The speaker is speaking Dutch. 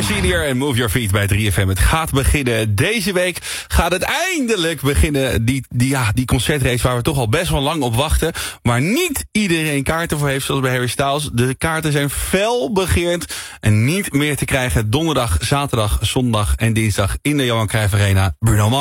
Senior en Move Your Feet bij 3FM. Het gaat beginnen. Deze week gaat het eindelijk beginnen. Die concertrace waar we toch al best wel lang op wachten. Maar niet iedereen kaarten voor heeft, zoals bij Harry Styles. De kaarten zijn fel begeerd en niet meer te krijgen. Donderdag, zaterdag, zondag en dinsdag in de Johan Cruijff Arena. Bruno Mars.